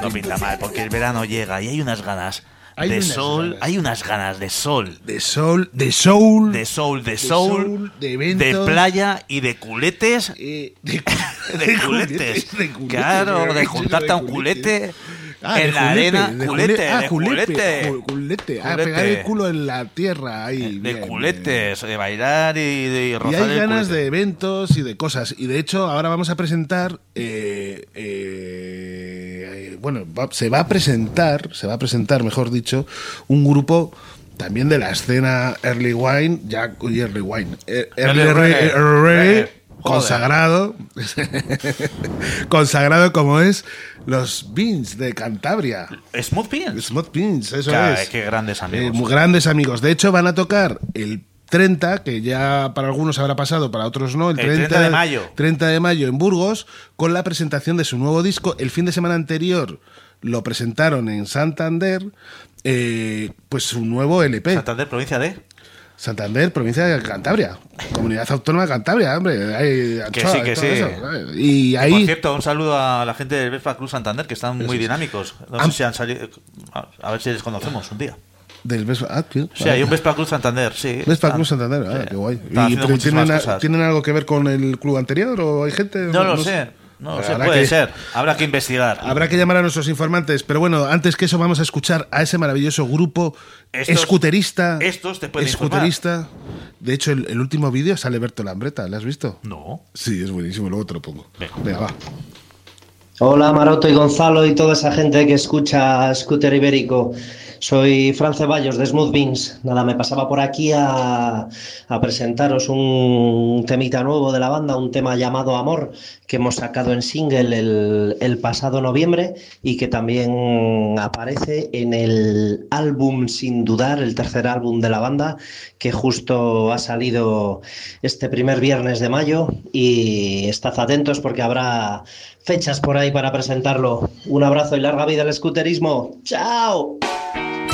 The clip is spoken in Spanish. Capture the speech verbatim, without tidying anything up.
No pinta mal, porque el verano llega y hay unas ganas Hay de unas sol, ganas. hay unas ganas de sol. De sol, de soul, De soul, de de soul, soul, de eventos. de playa y de culetes. eh, de, De culetes. de culetes, Claro, me de he dicho juntarte a un culetes. culete Ah, en de la julepe, arena. de Culete, jule- ah, de julepe, culete. ju- culete. Ah, Culete. pegar el culo en la tierra. Ahí, De bien, culetes, de bailar y de bien. Y rozar hay el ganas culete. de eventos y de cosas. Y de hecho, ahora vamos a presentar. eh, eh, bueno, va- se va a presentar, se va a presentar, mejor dicho, un grupo. También de la escena Early Wine, ya uy, Early Wine, eh, Early, Early Reggae, Reggae. Early Reggae, Reggae. Joder. consagrado, consagrado como es los Beans de Cantabria. Smooth Beans. Smooth Beans, eso Claro, es. qué grandes amigos. Eh, muy grandes amigos. De hecho, van a tocar el treinta, que ya para algunos habrá pasado, para otros no, el El treinta, treinta de mayo. treinta de mayo en Burgos, con la presentación de su nuevo disco. El fin de semana anterior lo presentaron en Santander, eh, pues su nuevo L P. Santander, provincia de. Santander, provincia de Cantabria, comunidad autónoma de Cantabria, hombre. Hay Que anchoa sí, y que todo sí. eso, ¿sabes? Y Por ahí. cierto, un saludo a la gente del Vespa Cruz Santander, que están muy dinámicos. No sé Am- si han salido. A a ver si les conocemos un día. Del Vespa, ah, tío, Sí, vale. hay un Vespa Cruz Santander, sí. Vespa Están- Cruz Santander, ah, sí. qué guay. Están ¿Y haciendo pero muchísimas tienen, a- cosas. tienen algo que ver con el club anterior o hay gente? No lo sé, no lo sé, Habrá puede que- ser. Habrá que investigar. Habrá que llamar a nuestros informantes, pero bueno, antes que eso vamos a escuchar a ese maravilloso grupo Estos- escuterista. estos te pueden escuterista. De hecho, el, el último vídeo sale Berto Lambreta, ¿lo has visto? No. Sí, es buenísimo, luego te lo pongo. Venga. Venga, va. Hola Maroto y Gonzalo y toda esa gente que escucha Scooter Ibérico. Soy Fran Ceballos de Smooth Beans. Nada, me pasaba por aquí a, a presentaros un temita nuevo de la banda, un tema llamado Amor, que hemos sacado en single el, el pasado noviembre y que también aparece en el álbum Sin Dudar, el tercer álbum de la banda, que justo ha salido este primer viernes de mayo, y estad atentos porque habrá fechas por ahí para presentarlo. Un abrazo y larga vida al scooterismo. ¡Chao!